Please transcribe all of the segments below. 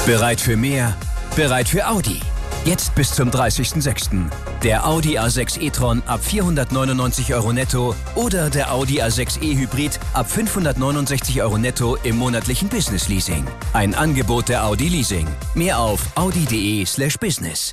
Bereit für mehr? Bereit für Audi. Jetzt bis zum 30.06. Der Audi A6 e-tron ab 499 € netto oder der Audi A6 e-Hybrid ab 569 € netto im monatlichen Business Leasing. Ein Angebot der Audi Leasing. Mehr auf audi.de/business.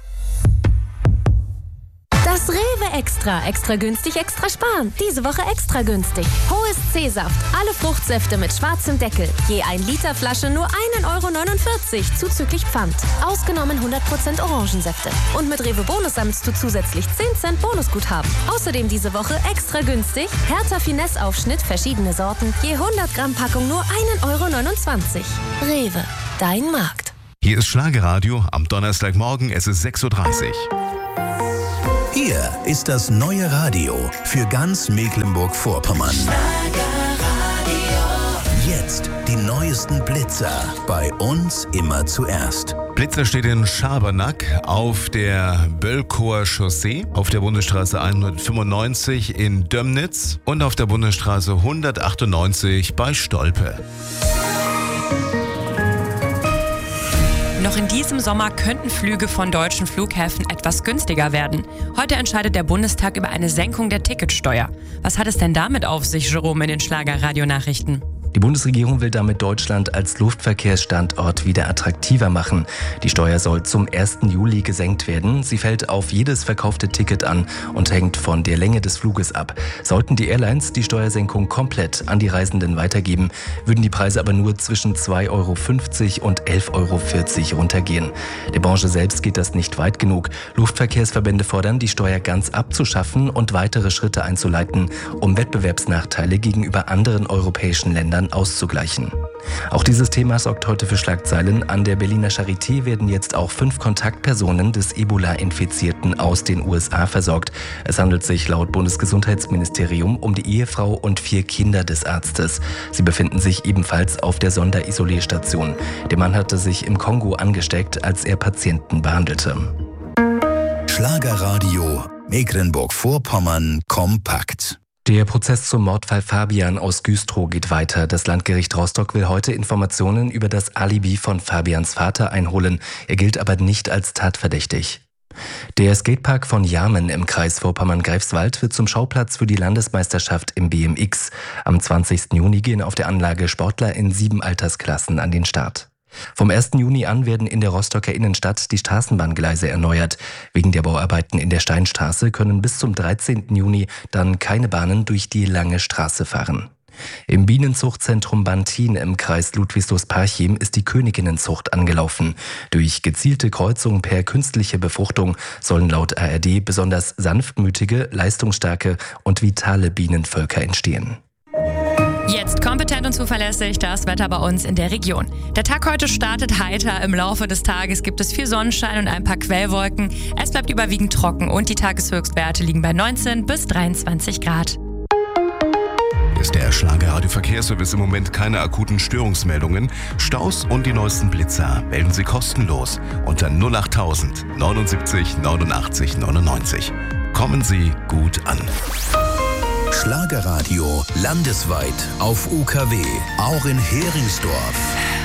Das Rewe Extra. Extra günstig, extra sparen. Diese Woche extra günstig. Hohes C-Saft. Alle Fruchtsäfte mit schwarzem Deckel. Je 1 Liter Flasche nur 1,49 € zuzüglich Pfand. Ausgenommen 100% Orangensäfte. Und mit Rewe Bonus sammelst du zusätzlich 10 Cent Bonusguthaben. Außerdem diese Woche extra günstig. Hertha Finesse Aufschnitt, verschiedene Sorten. Je 100 Gramm Packung nur 1,29 €. Rewe. Dein Markt. Hier ist Schlagerradio am Donnerstagmorgen. Es ist 6:30 Uhr. Hier ist das neue Radio für ganz Mecklenburg-Vorpommern. Jetzt die neuesten Blitzer. Bei uns immer zuerst. Blitzer steht in Schabernack auf der Böllkower Chaussee, auf der Bundesstraße 195 in Dömnitz und auf der Bundesstraße 198 bei Stolpe. Noch in diesem Sommer könnten Flüge von deutschen Flughäfen etwas günstiger werden. Heute entscheidet der Bundestag über eine Senkung der Ticketsteuer. Was hat es denn damit auf sich, Jerome, in den Schlager-Radio-Nachrichten? Die Bundesregierung will damit Deutschland als Luftverkehrsstandort wieder attraktiver machen. Die Steuer soll zum 1. Juli gesenkt werden. Sie fällt auf jedes verkaufte Ticket an und hängt von der Länge des Fluges ab. Sollten die Airlines die Steuersenkung komplett an die Reisenden weitergeben, würden die Preise aber nur zwischen 2,50 € und 11,40 € runtergehen. Der Branche selbst geht das nicht weit genug. Luftverkehrsverbände fordern, die Steuer ganz abzuschaffen und weitere Schritte einzuleiten, um Wettbewerbsnachteile gegenüber anderen europäischen Ländern auszugleichen. Auch dieses Thema sorgt heute für Schlagzeilen. An der Berliner Charité werden jetzt auch 5 Kontaktpersonen des Ebola-Infizierten aus den USA versorgt. Es handelt sich laut Bundesgesundheitsministerium um die Ehefrau und 4 Kinder des Arztes. Sie befinden sich ebenfalls auf der Sonderisolierstation. Der Mann hatte sich im Kongo angesteckt, als er Patienten behandelte. Schlagerradio Mecklenburg-Vorpommern kompakt. Der Prozess zum Mordfall Fabian aus Güstrow geht weiter. Das Landgericht Rostock will heute Informationen über das Alibi von Fabians Vater einholen. Er gilt aber nicht als tatverdächtig. Der Skatepark von Jarmen im Kreis Vorpommern-Greifswald wird zum Schauplatz für die Landesmeisterschaft im BMX. Am 20. Juni gehen auf der Anlage Sportler in 7 Altersklassen an den Start. Vom 1. Juni an werden in der Rostocker Innenstadt die Straßenbahngleise erneuert. Wegen der Bauarbeiten in der Steinstraße können bis zum 13. Juni dann keine Bahnen durch die lange Straße fahren. Im Bienenzuchtzentrum Bantin im Kreis Ludwigslust-Parchim ist die Königinnenzucht angelaufen. Durch gezielte Kreuzung per künstliche Befruchtung sollen laut ARD besonders sanftmütige, leistungsstarke und vitale Bienenvölker entstehen. Jetzt kompetent und zuverlässig das Wetter bei uns in der Region. Der Tag heute startet heiter. Im Laufe des Tages gibt es viel Sonnenschein und ein paar Quellwolken. Es bleibt überwiegend trocken und die Tageshöchstwerte liegen bei 19 bis 23 Grad. Ist der Schlagerradio-Verkehrsservice im Moment keine akuten Störungsmeldungen? Staus und die neuesten Blitzer melden Sie kostenlos unter 08000 79 89 99. Kommen Sie gut an. Schlagerradio landesweit auf UKW, auch in Heringsdorf.